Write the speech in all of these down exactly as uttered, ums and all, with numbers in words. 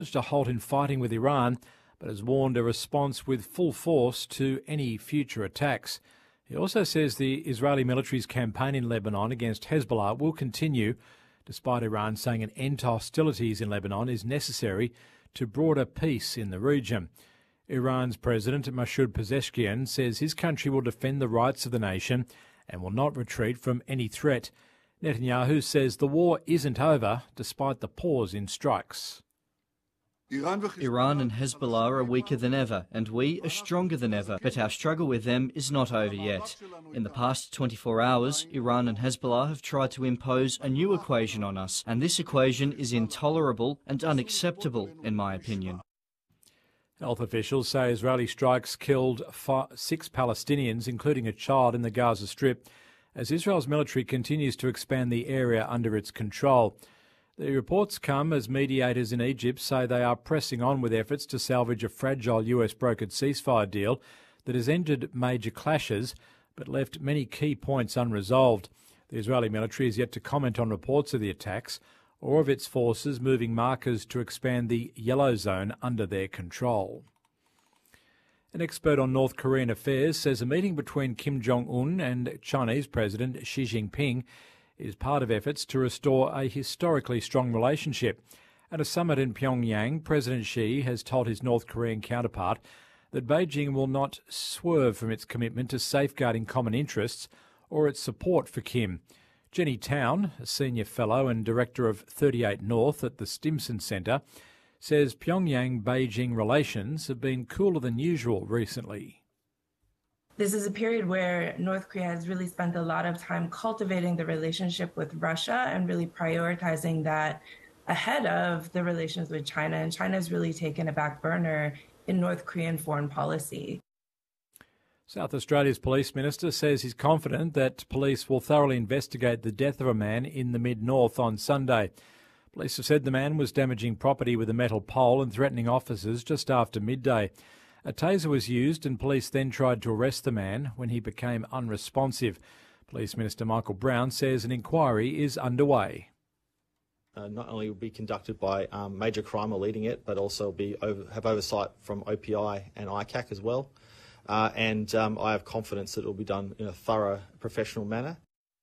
a halt in fighting with Iran, but has warned a response with full force to any future attacks. He also says the Israeli military's campaign in Lebanon against Hezbollah will continue, despite Iran saying an end to hostilities in Lebanon is necessary to broader peace in the region. Iran's President Masoud Pezeshkian says his country will defend the rights of the nation and will not retreat from any threat. Netanyahu says the war isn't over, despite the pause in strikes. Iran and Hezbollah are weaker than ever, and we are stronger than ever, but our struggle with them is not over yet. In the past twenty-four hours, Iran and Hezbollah have tried to impose a new equation on us, and this equation is intolerable and unacceptable, in my opinion. Health officials say Israeli strikes killed five, six Palestinians, including a child, in the Gaza Strip, as Israel's military continues to expand the area under its control. The reports come as mediators in Egypt say they are pressing on with efforts to salvage a fragile U S-brokered ceasefire deal that has ended major clashes but left many key points unresolved. The Israeli military is yet to comment on reports of the attacks or of its forces moving markers to expand the yellow zone under their control. An expert on North Korean affairs says a meeting between Kim Jong-un and Chinese President Xi Jinping is part of efforts to restore a historically strong relationship. At a summit in Pyongyang, President Xi has told his North Korean counterpart that Beijing will not swerve from its commitment to safeguarding common interests or its support for Kim. Jenny Town, a senior fellow and director of thirty-eight North at the Stimson Centre, says Pyongyang-Beijing relations have been cooler than usual recently. This is a period where North Korea has really spent a lot of time cultivating the relationship with Russia and really prioritizing that ahead of the relations with China. And China has really taken a back burner in North Korean foreign policy. South Australia's police minister says he's confident that police will thoroughly investigate the death of a man in the mid-north on Sunday. Police have said the man was damaging property with a metal pole and threatening officers just after midday. A taser was used and police then tried to arrest the man when he became unresponsive. Police Minister Michael Brown says an inquiry is underway. Uh, not only will be conducted by um, Major Crime are leading it, but also be over, have oversight from O P I and I C A C as well. Uh, and um, I have confidence that it will be done in a thorough, professional manner.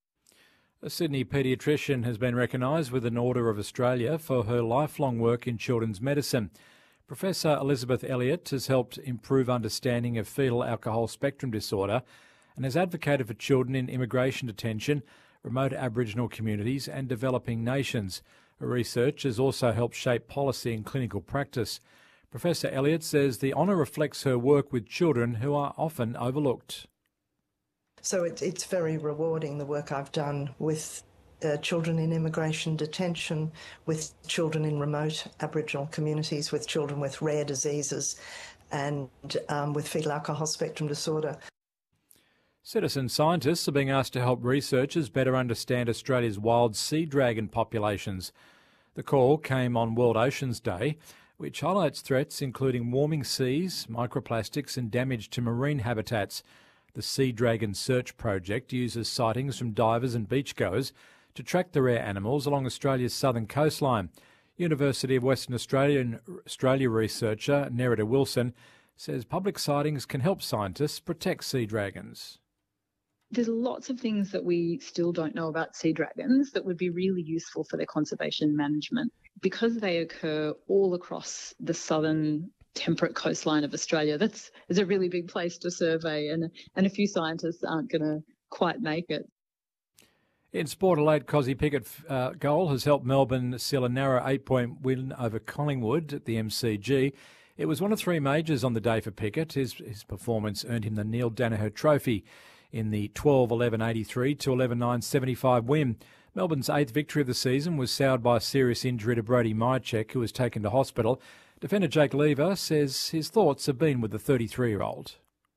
A Sydney paediatrician has been recognised with an Order of Australia for her lifelong work in children's medicine. Professor Elizabeth Elliott has helped improve understanding of fetal alcohol spectrum disorder and has advocated for children in immigration detention, remote Aboriginal communities and developing nations. Her research has also helped shape policy and clinical practice. Professor Elliott says the honour reflects her work with children who are often overlooked. So it, it's very rewarding, the work I've done with Uh, children in immigration detention, with children in remote Aboriginal communities, with children with rare diseases and um, with fetal alcohol spectrum disorder. Citizen scientists are being asked to help researchers better understand Australia's wild sea dragon populations. The call came on World Oceans Day, which highlights threats including warming seas, microplastics and damage to marine habitats. The Sea Dragon Search Project uses sightings from divers and beachgoers to track the rare animals along Australia's southern coastline. University of Western Australia, Australia researcher Nerida Wilson says public sightings can help scientists protect sea dragons. There's lots of things that we still don't know about sea dragons that would be really useful for their conservation management. Because they occur all across the southern temperate coastline of Australia, that's is a really big place to survey, and, and a few scientists aren't going to quite make it. In sport, a late Cozzy Pickett uh, goal has helped Melbourne seal a narrow eight-point win over Collingwood at the M C G. It was one of three majors on the day for Pickett. His, his performance earned him the Neil Danaher Trophy in the twelve eleven eighty-three to eleven nine seventy-five win. Melbourne's eighth victory of the season was soured by a serious injury to Brody Myercheck, who was taken to hospital. Defender Jake Lever says his thoughts have been with the thirty-three-year-old.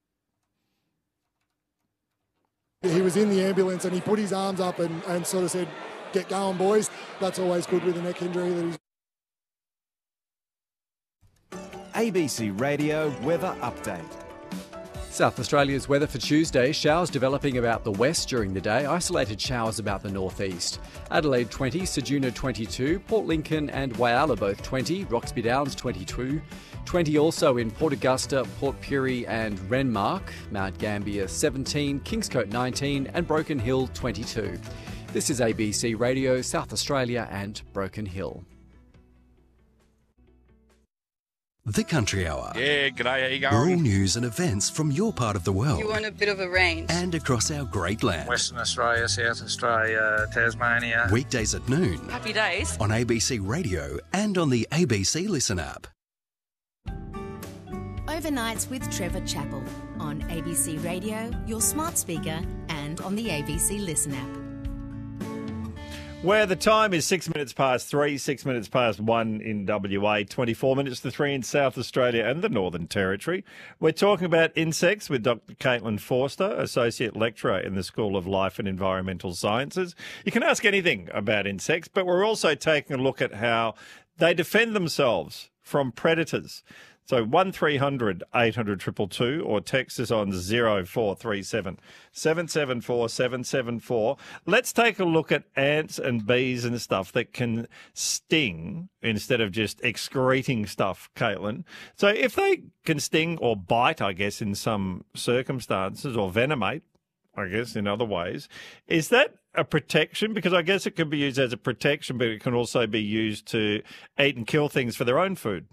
He was in the ambulance and he put his arms up and, and sort of said, "Get going, boys." That's always good with a neck injury. That he's... A B C Radio Weather Update. South Australia's weather for Tuesday. Showers developing about the west during the day. Isolated showers about the northeast. Adelaide twenty, Ceduna twenty-two, Port Lincoln and Whyalla both twenty, Roxby Downs twenty-two, twenty also in Port Augusta, Port Pirie and Renmark, Mount Gambier seventeen, Kingscote nineteen and Broken Hill twenty-two. This is A B C Radio, South Australia and Broken Hill. The Country Hour. Yeah, g'day, how you going? Rural news and events from your part of the world. You want a bit of a range. And across our great land. Western Australia, South Australia, Tasmania. Weekdays at noon. Happy days. On A B C Radio and on the A B C Listen app. Overnights with Trevor Chappell on A B C Radio, your smart speaker and on the A B C Listen app. Where the time is six minutes past three, six minutes past one in W A, twenty-four minutes to three in South Australia and the Northern Territory. We're talking about insects with Doctor Caitlin Forster, Associate Lecturer in the School of Life and Environmental Sciences. You can ask anything about insects, but we're also taking a look at how they defend themselves from predators. So one three hundred eight hundred two two two or text us on zero four three seven seven seven four seven seven four. Let's take a look at ants and bees and stuff that can sting instead of just excreting stuff, Caitlin. So if they can sting or bite, I guess, in some circumstances, or venomate, I guess, in other ways, is that a protection? Because I guess it can be used as a protection, but it can also be used to eat and kill things for their own food.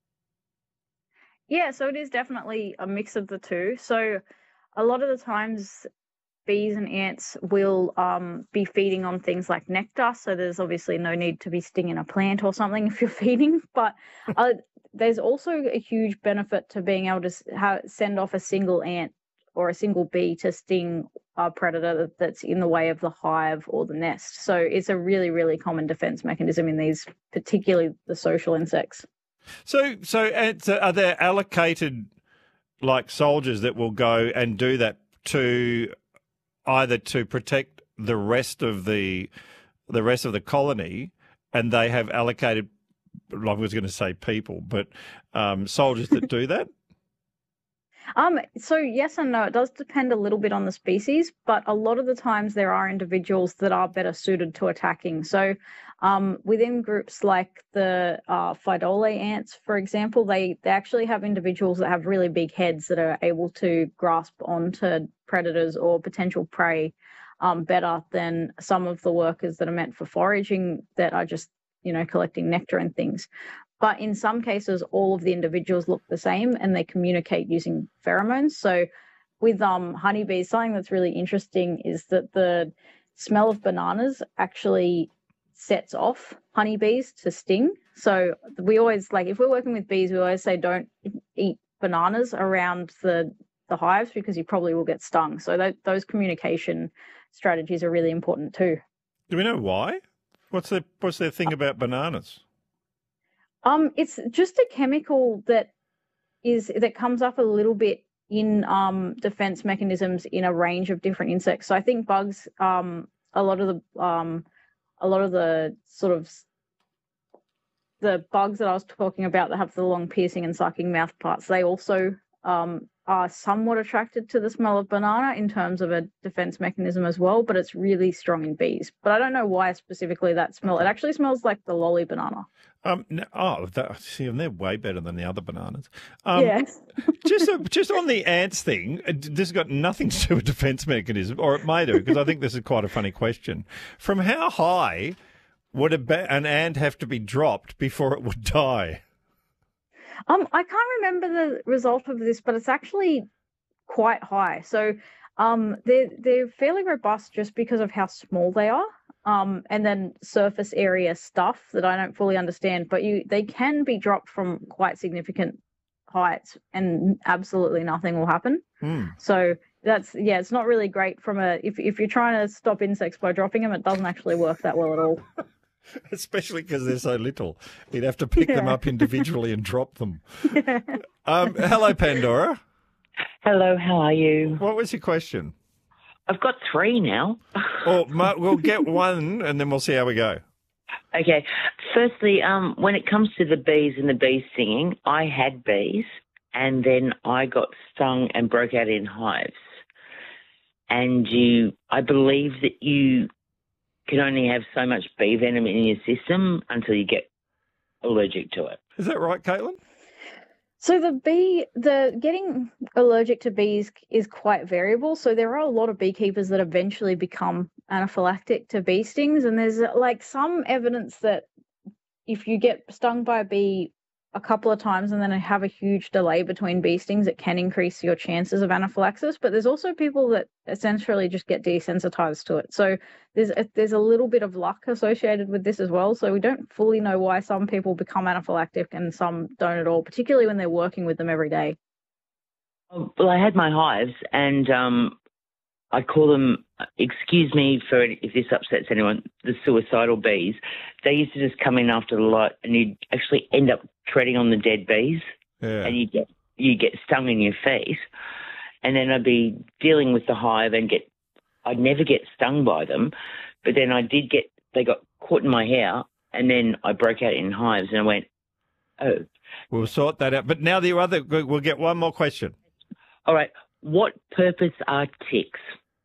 Yeah, so it is definitely a mix of the two. So a lot of the times bees and ants will um, be feeding on things like nectar. So there's obviously no need to be stinging a plant or something if you're feeding. But uh, there's also a huge benefit to being able to ha- send off a single ant or a single bee to sting a predator that's in the way of the hive or the nest. So it's a really, really common defense mechanism in these, particularly the social insects. So, so ants, are there allocated, like, soldiers that will go and do that to either to protect the rest of the the rest of the colony, and they have allocated, I was going to say people, but um, soldiers that do that? Um, so yes and no, it does depend a little bit on the species, but a lot of the times there are individuals that are better suited to attacking. So um, within groups like the uh, Phytole ants, for example, they, they actually have individuals that have really big heads that are able to grasp onto predators or potential prey um, better than some of the workers that are meant for foraging that are just, you know, collecting nectar and things. But in some cases, all of the individuals look the same and they communicate using pheromones. So with um, honeybees, something that's really interesting is that the smell of bananas actually sets off honeybees to sting. So we always, like, if we're working with bees, we always say don't eat bananas around the, the hives because you probably will get stung. So that, those communication strategies are really important too. Do we know why? What's the, what's their thing about bananas? Um, it's just a chemical that is that comes up a little bit in um, defense mechanisms in a range of different insects. So I think bugs, um, a lot of the um, a lot of the sort of the bugs that I was talking about that have the long piercing and sucking mouth parts, they also um, are somewhat attracted to the smell of banana in terms of a defense mechanism as well, but it's really strong in bees. But I don't know why specifically that smell. It actually smells like the lolly banana. Um, no, oh, that, see, and they're way better than the other bananas. Um, yes. just, uh, just on the ants thing, this has got nothing to do with defense mechanism, or it may do, because I think this is quite a funny question. From how high would a ba- an ant have to be dropped before it would die? Um, I can't remember the result of this, but it's actually quite high. So um, they're, they're fairly robust just because of how small they are. Um, and then surface area stuff that I don't fully understand, but you they can be dropped from quite significant heights and absolutely nothing will happen. Mm. So that's, yeah, it's not really great from a, if, if you're trying to stop insects by dropping them, it doesn't actually work that well at all. Especially because they're so little. You'd have to pick yeah. them up individually and drop them. Yeah. Um, hello, Pandora. Hello, how are you? What was your question? I've got three now. Oh, we'll get one and then we'll see how we go. Okay. Firstly, um, when it comes to the bees and the bee stinging, I had bees and then I got stung and broke out in hives. And you, I believe that you can only have so much bee venom in your system until you get allergic to it. Is that right, Caitlin? So the bee, the getting allergic to bees is quite variable. So there are a lot of beekeepers that eventually become anaphylactic to bee stings, and there's like some evidence that if you get stung by a bee a couple of times and then have a huge delay between bee stings, it can increase your chances of anaphylaxis. But there's also people that essentially just get desensitized to it. So there's a, there's a little bit of luck associated with this as well. So we don't fully know why some people become anaphylactic and some don't at all, particularly when they're working with them every day. Well, I had my hives, and um, I call them, excuse me for if this upsets anyone, the suicidal bees. They used to just come in after the light, and you'd actually end up treading on the dead bees, yeah. and you get you get stung in your feet. And then I'd be dealing with the hive and get, I'd never get stung by them, but then I did get, they got caught in my hair, and then I broke out in hives, and I went, oh. We'll sort that out. But now the other, we'll get one more question. All right. What purpose are ticks?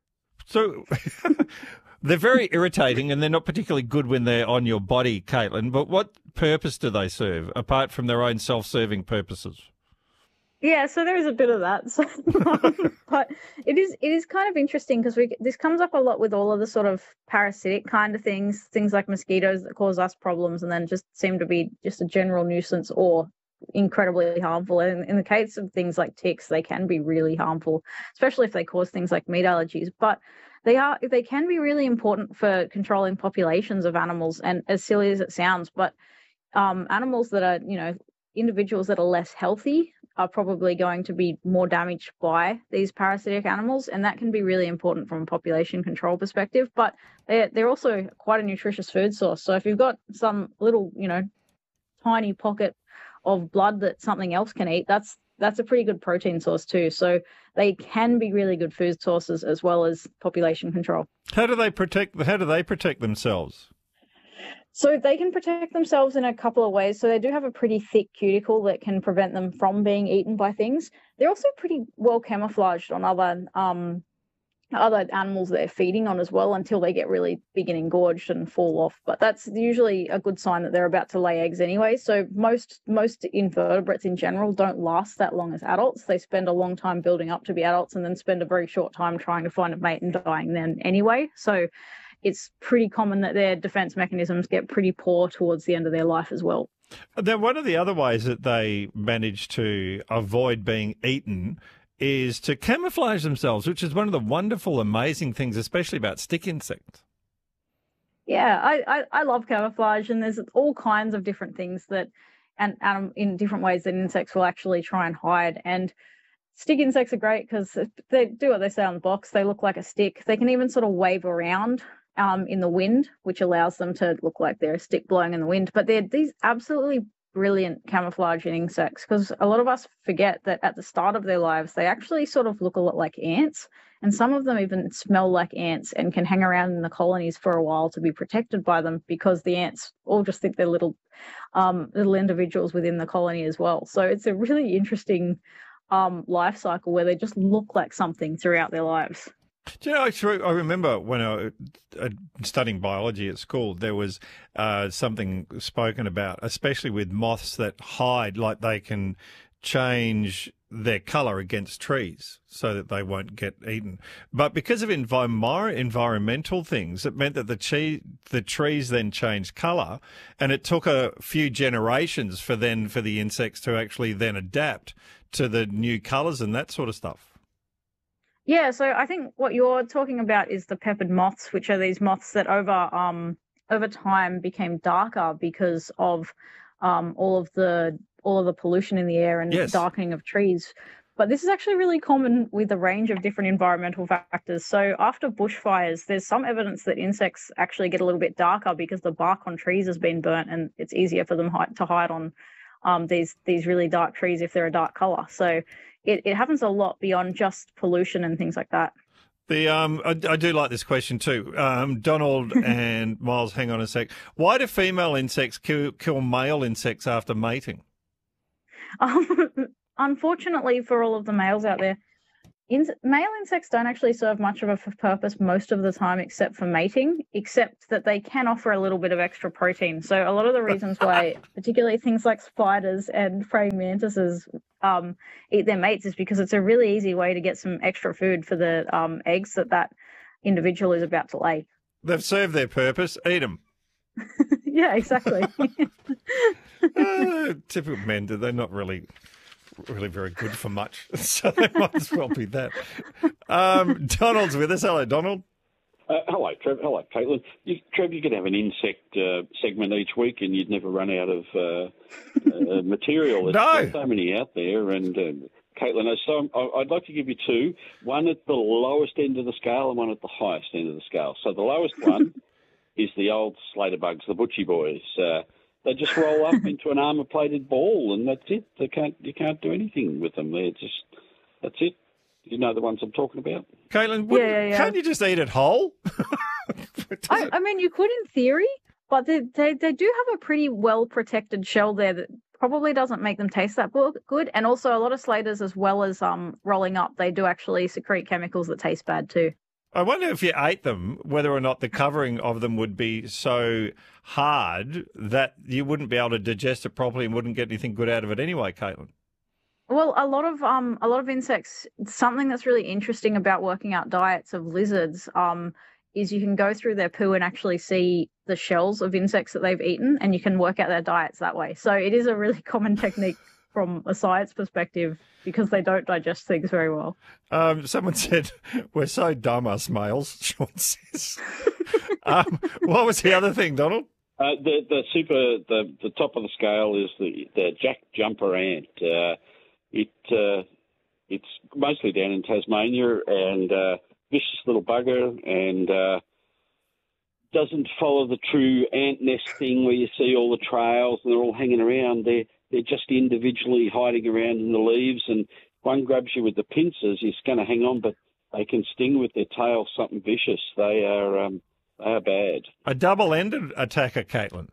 So they're very irritating, and they're not particularly good when they're on your body, Caitlin, but what purpose do they serve, apart from their own self-serving purposes? Yeah, so there is a bit of that. So, um, but it is it is kind of interesting because we this comes up a lot with all of the sort of parasitic kind of things, things like mosquitoes that cause us problems and then just seem to be just a general nuisance or incredibly harmful. And in the case of things like ticks, they can be really harmful, especially if they cause things like meat allergies. But they are they can be really important for controlling populations of animals. And as silly as it sounds, but um, animals that are, you know, individuals that are less healthy are probably going to be more damaged by these parasitic animals, and that can be really important from a population control perspective. But they're, they're also quite a nutritious food source. So if you've got some little, you know, tiny pocket of blood that something else can eat, that's that's a pretty good protein source too. So they can be really good food sources as well as population control. How do they protect? How do they protect themselves? So they can protect themselves in a couple of ways. So they do have a pretty thick cuticle that can prevent them from being eaten by things. They're also pretty well camouflaged on other um, other animals they're feeding on as well until they get really big and engorged and fall off. But that's usually a good sign that they're about to lay eggs anyway. So most most invertebrates in general don't last that long as adults. They spend a long time building up to be adults and then spend a very short time trying to find a mate and dying then anyway. So it's pretty common that their defense mechanisms get pretty poor towards the end of their life as well. Then one of the other ways that they manage to avoid being eaten is to camouflage themselves, which is one of the wonderful, amazing things, especially about stick insects. Yeah, I, I, I love camouflage, and there's all kinds of different things that, and, and in different ways that insects will actually try and hide. And stick insects are great because they do what they say on the box. They look like a stick. They can even sort of wave around um, in the wind, which allows them to look like they're a stick blowing in the wind. But they're these absolutely brilliant camouflaging insects because a lot of us forget that at the start of their lives, they actually sort of look a lot like ants. And some of them even smell like ants and can hang around in the colonies for a while to be protected by them because the ants all just think they're little, um, little individuals within the colony as well. So it's a really interesting um, life cycle where they just look like something throughout their lives. Do you know, actually, I remember when I was studying biology at school, there was uh, something spoken about, especially with moths that hide, like they can change their colour against trees so that they won't get eaten. But because of envi- environmental things, it meant that the, che- the trees then changed colour, and it took a few generations for then for the insects to actually then adapt to the new colours and that sort of stuff. Yeah, so I think what you're talking about is the peppered moths, which are these moths that over um over time became darker because of um all of the all of the pollution in the air and yes. darkening of trees. But this is actually really common with a range of different environmental factors. So after bushfires, there's some evidence that insects actually get a little bit darker because the bark on trees has been burnt, and it's easier for them to hide on um these these really dark trees if they're a dark color. So It, it happens a lot beyond just pollution and things like that. The um, I, I do like this question too. Um, Donald and Miles, hang on a sec. Why do female insects kill, kill male insects after mating? Um, unfortunately for all of the males out there, in, male insects don't actually serve much of a f- purpose most of the time except for mating, except that they can offer a little bit of extra protein. So a lot of the reasons why particularly things like spiders and praying mantises um, eat their mates is because it's a really easy way to get some extra food for the um, eggs that that individual is about to lay. They've served their purpose. Eat them. Yeah, exactly. uh, typical men, they're not really... really very good for much, so they might as well be that. Um, Donald's with us. Hello, Donald. Uh, hello, Trev. Hello, Caitlin. You, Trev, you could have an insect uh, segment each week and you'd never run out of uh, uh, material. There's, no. There's so many out there. And uh, Caitlin, so I'd like to give you two, one at the lowest end of the scale and one at the highest end of the scale. So the lowest one is the old Slater bugs, the butchie boys. Uh, They just roll up into an armour-plated ball, and that's it. They can't. You can't do anything with them. They're just. That's it. You know the ones I'm talking about. Caitlin, yeah, yeah, yeah. can't you just eat it whole? I, I mean, you could in theory, but they, they they do have a pretty well-protected shell there that probably doesn't make them taste that good. And also, a lot of Slaters, as well as um rolling up, they do actually secrete chemicals that taste bad too. I wonder if you ate them, whether or not the covering of them would be so hard that you wouldn't be able to digest it properly and wouldn't get anything good out of it anyway, Caitlin. Well, a lot of um, a lot of insects. Something that's really interesting about working out diets of lizards um, is you can go through their poo and actually see the shells of insects that they've eaten, and you can work out their diets that way. So it is a really common technique from a science perspective because they don't digest things very well. Um, someone said, we're so dumb, us males, Sean says. um, what was the other thing, Donald? Uh, the the super the, the top of the scale is the, the jack jumper ant. Uh, it uh, it's mostly down in Tasmania and uh, vicious little bugger and uh, doesn't follow the true ant nest thing where you see all the trails and they're all hanging around. They're they're just individually hiding around in the leaves, and one grabs you with the pincers, you're going to hang on, but they can sting with their tail something vicious. They are um, they are bad. A double-ended attacker, Caitlin.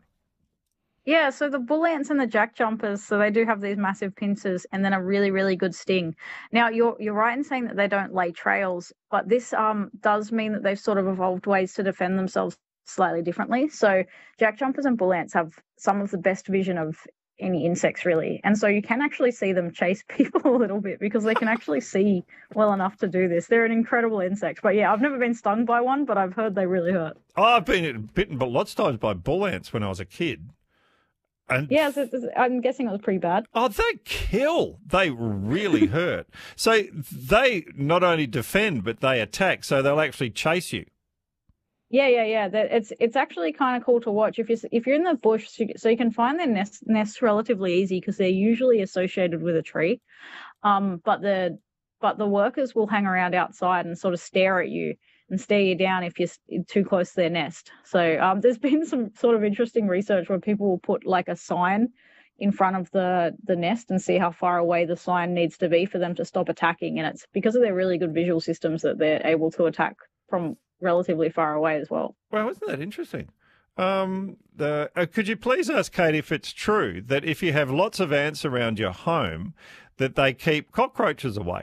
Yeah, so the bull ants and the jack jumpers, so they do have these massive pincers and then a really, really good sting. Now, you're you're right in saying that they don't lay trails, but this um does mean that they've sort of evolved ways to defend themselves slightly differently. So jack jumpers and bull ants have some of the best vision of any insects, really. And so you can actually see them chase people a little bit because they can actually see well enough to do this. They're an incredible insect. But yeah, I've never been stung by one, but I've heard they really hurt. Oh, I've been bitten but lots of times by bull ants when I was a kid. And yeah, so I'm guessing it was pretty bad. Oh, they kill. They really hurt. So they not only defend, but they attack. So they'll actually chase you. Yeah, yeah, yeah. That it's it's actually kind of cool to watch if you're if you're in the bush, so you can find their nests nests relatively easy because they're usually associated with a tree. Um, but the but the workers will hang around outside and sort of stare at you and stare you down if you're too close to their nest. So um, there's been some sort of interesting research where people will put like a sign in front of the the nest and see how far away the sign needs to be for them to stop attacking. And it's because of their really good visual systems that they're able to attack from relatively far away as well. Well, isn't that interesting? Um, the, uh, could you please ask Kate if it's true that if you have lots of ants around your home, that they keep cockroaches away?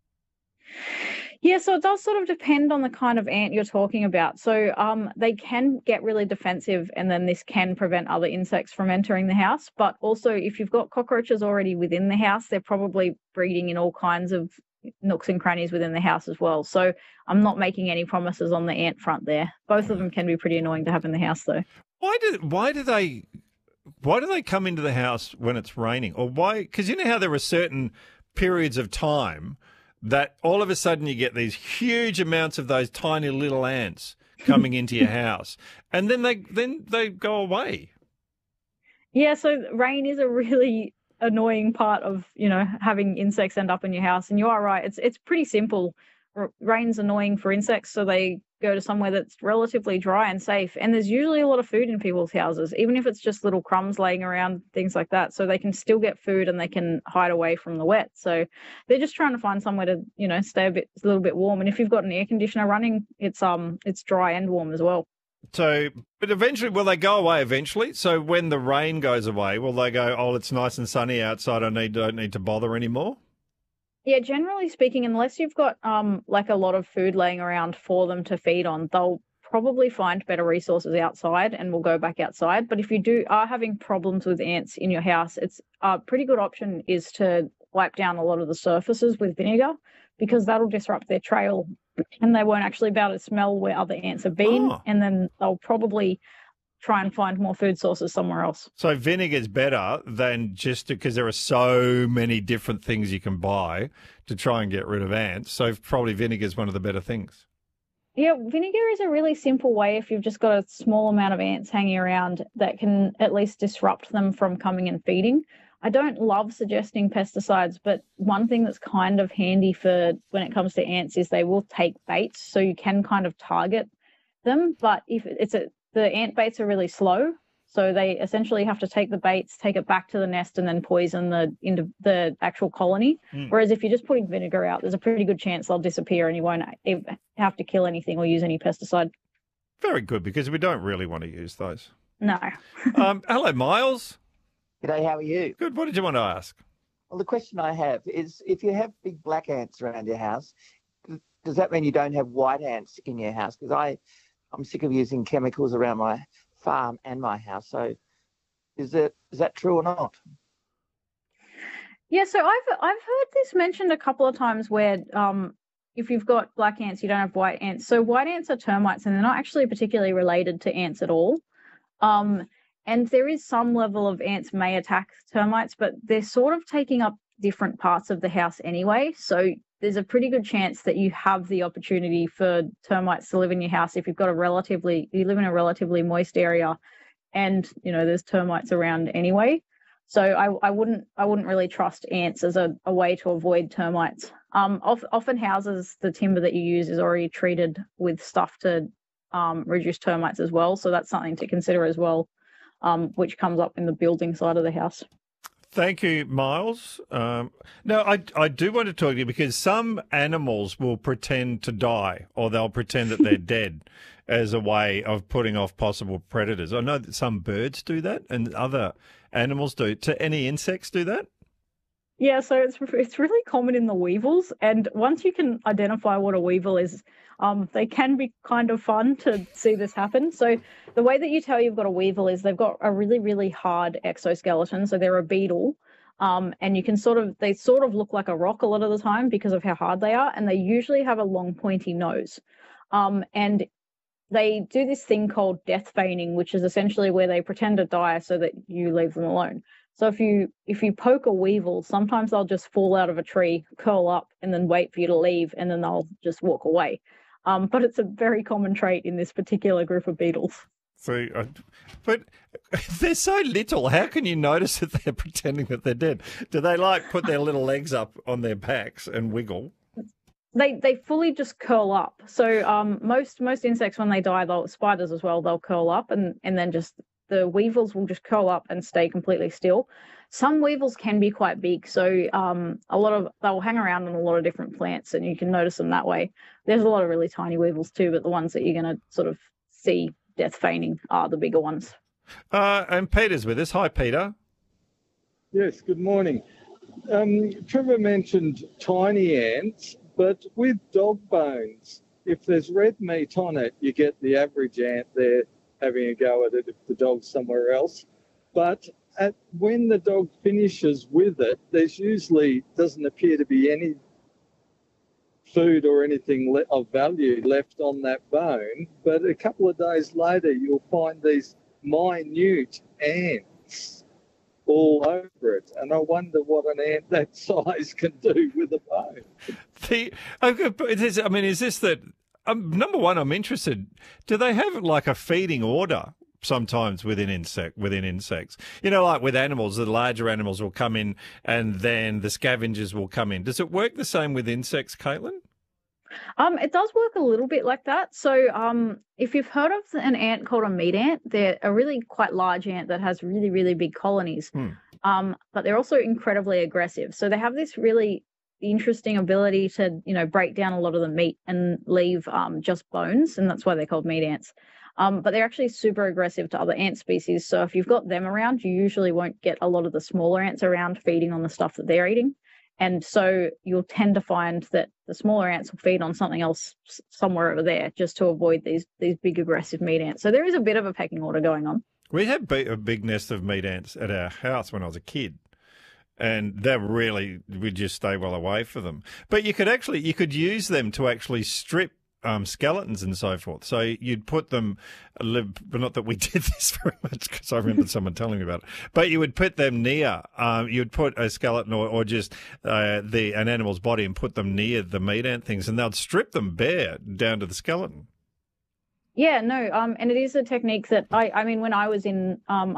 Yeah, so it does sort of depend on the kind of ant you're talking about. So um, they can get really defensive, and then this can prevent other insects from entering the house. But also, if you've got cockroaches already within the house, they're probably breeding in all kinds of nooks and crannies within the house as well. So I'm not making any promises on the ant front there. Both of them can be pretty annoying to have in the house, though. Why do why do they why do they come into the house when it's raining? Or why? Because you know how there are certain periods of time that all of a sudden you get these huge amounts of those tiny little ants coming into your house, and then they then they go away. Yeah, so rain is a really annoying part of, you know, having insects end up in your house. And you are right, it's it's pretty simple. R- rain's annoying for insects, so they go to somewhere that's relatively dry and safe. And there's usually a lot of food in people's houses, even if it's just little crumbs laying around, things like that. So they can still get food and they can hide away from the wet. So they're just trying to find somewhere to, you know, stay a bit a little bit warm. And if you've got an air conditioner running, it's um it's dry and warm as well. So, but eventually, will they go away eventually? So when the rain goes away, will they go, oh, it's nice and sunny outside, I need don't need to bother anymore? Yeah, generally speaking, unless you've got um like a lot of food laying around for them to feed on, they'll probably find better resources outside and will go back outside. But if you do are having problems with ants in your house, it's a pretty good option is to wipe down a lot of the surfaces with vinegar, because that'll disrupt their trail and they won't actually be able to smell where other ants have been. Oh. And then they'll probably try and find more food sources somewhere else. So vinegar is better than just because there are so many different things you can buy to try and get rid of ants. So probably vinegar is one of the better things. Yeah, vinegar is a really simple way if you've just got a small amount of ants hanging around that can at least disrupt them from coming and feeding. I don't love suggesting pesticides, but one thing that's kind of handy for when it comes to ants is they will take baits, so you can kind of target them. But if it's a, the ant baits are really slow, so they essentially have to take the baits, take it back to the nest, and then poison the into the actual colony. Mm. Whereas if you're just putting vinegar out, there's a pretty good chance they'll disappear and you won't have to kill anything or use any pesticide. Very good, because we don't really want to use those. No. um, hello, Miles. G'day, how are you? Good. What did you want to ask? Well, the question I have is, if you have big black ants around your house, does that mean you don't have white ants in your house? Because I, I'm sick of using chemicals around my farm and my house. So is it is that true or not? Yeah, so I've I've heard this mentioned a couple of times where um, if you've got black ants, you don't have white ants. So white ants are termites, and they're not actually particularly related to ants at all. Um, and there is some level of ants may attack termites, but they're sort of taking up different parts of the house anyway. So there's a pretty good chance that you have the opportunity for termites to live in your house if you've got a relatively, you live in a relatively moist area and, you know, there's termites around anyway. So I, I wouldn't I wouldn't really trust ants as a, a way to avoid termites. Um, of, often houses, the timber that you use is already treated with stuff to um, reduce termites as well. So that's something to consider as well, um, which comes up in the building side of the house. Thank you, Miles. Um, no, I, I do want to talk to you because some animals will pretend to die or they'll pretend that they're dead as a way of putting off possible predators. I know that some birds do that and other animals do. Do any insects do that? Yeah, so it's it's really common in the weevils, and once you can identify what a weevil is, um, they can be kind of fun to see this happen. So the way that you tell you've got a weevil is they've got a really, really hard exoskeleton, so they're a beetle, um, and you can sort of, they sort of look like a rock a lot of the time because of how hard they are, and they usually have a long pointy nose. Um, and they do this thing called death feigning, which is essentially where they pretend to die so that you leave them alone. So if you if you poke a weevil, sometimes they'll just fall out of a tree, curl up, and then wait for you to leave, and then they'll just walk away. Um, but it's a very common trait in this particular group of beetles. So, uh, but they're so little. How can you notice that they're pretending that they're dead? Do they like put their little legs up on their backs and wiggle? They they fully just curl up. So um, most most insects when they die, they'll spiders as well, they'll curl up and and then just. The weevils will just curl up and stay completely still. Some weevils can be quite big, so um, a lot of they'll hang around on a lot of different plants, and you can notice them that way. There's a lot of really tiny weevils too, but the ones that you're going to sort of see death feigning are the bigger ones. Uh, and Peter's with us. Hi, Peter. Yes, good morning. Um, Trevor mentioned tiny ants, but with dog bones, if there's red meat on it, you get the average ant there having a go at it if the dog's somewhere else. But at, when the dog finishes with it, there's usually doesn't appear to be any food or anything le- of value left on that bone. But a couple of days later, you'll find these minute ants all over it. And I wonder what an ant that size can do with a bone. The, I mean, is this that... Um, number one, I'm interested. Do they have like a feeding order sometimes within insect within insects? You know, like with animals, the larger animals will come in, and then the scavengers will come in. Does it work the same with insects, Caitlin? Um, it does work a little bit like that. So, um, if you've heard of an ant called a meat ant, they're a really quite large ant that has really, really big colonies. Hmm. Um, but they're also incredibly aggressive. So they have this really interesting ability to, you know, break down a lot of the meat and leave um, just bones, and that's why they're called meat ants. Um, but they're actually super aggressive to other ant species. So if you've got them around, you usually won't get a lot of the smaller ants around feeding on the stuff that they're eating. And so you'll tend to find that the smaller ants will feed on something else somewhere over there just to avoid these these big aggressive meat ants. So there is a bit of a pecking order going on. We had a big nest of meat ants at our house when I was a kid. And they're really, we just stay well away from them. But you could actually, you could use them to actually strip um, skeletons and so forth. So you'd put them, but not that we did this very much because I remember someone telling me about it. But you would put them near, um, you'd put a skeleton or, or just uh, the an animal's body and put them near the meat ant things, and they'd strip them bare down to the skeleton. Yeah, no, um, and it is a technique that I, I mean, when I was in um,